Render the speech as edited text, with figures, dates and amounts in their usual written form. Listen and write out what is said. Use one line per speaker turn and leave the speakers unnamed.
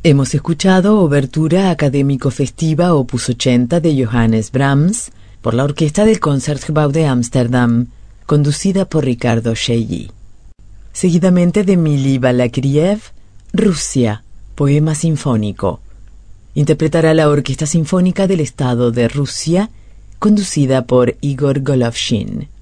Hemos escuchado Obertura Académico Festiva Opus 80 de Johannes Brahms por la Orquesta del Concertgebouw de Ámsterdam, conducida por Ricardo Chailly. Seguidamente de Mili Balakriev, Rusia, poema sinfónico. Interpretará la Orquesta Sinfónica del Estado de Rusia, conducida por Igor Golovshin.